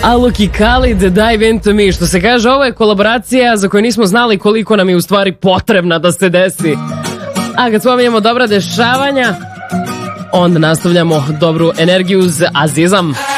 Alok i Khalid, Dive Into Me. Što se kaže, ovo je kolaboracija za koju nismo znali koliko nam je u stvari potrebna da se desi. A kad spominjemo dobra dešavanja, onda nastavljamo dobru energiju z Azizam.